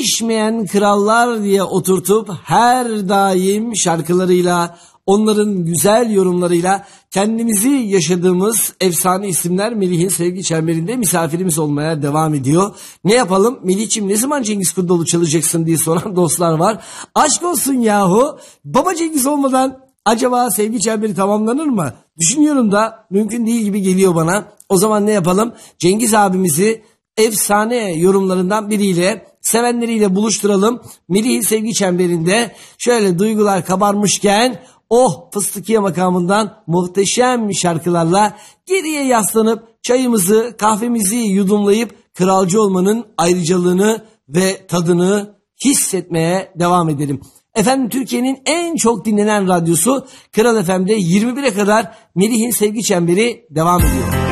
değişmeyen krallar diye oturtup her daim şarkılarıyla, onların güzel yorumlarıyla kendimizi yaşadığımız efsane isimler Melih'in sevgi çemberinde misafirimiz olmaya devam ediyor. Ne yapalım? Melih'ciğim ne zaman Cengiz Kurdoğlu çalacaksın diye soran dostlar var. Aşk olsun yahu. Baba Cengiz olmadan acaba sevgi çemberi tamamlanır mı? Düşünüyorum da mümkün değil gibi geliyor bana. O zaman ne yapalım? Cengiz abimizi efsane yorumlarından biriyle, sevenleriyle buluşturalım. Melih'in sevgi çemberinde şöyle duygular kabarmışken Fıstıkiye makamından muhteşem şarkılarla geriye yaslanıp çayımızı, kahvemizi yudumlayıp kralcı olmanın ayrıcalığını ve tadını hissetmeye devam edelim. Efendim, Türkiye'nin en çok dinlenen radyosu Kral FM'de 21'e kadar Melih'in sevgi çemberi devam ediyor.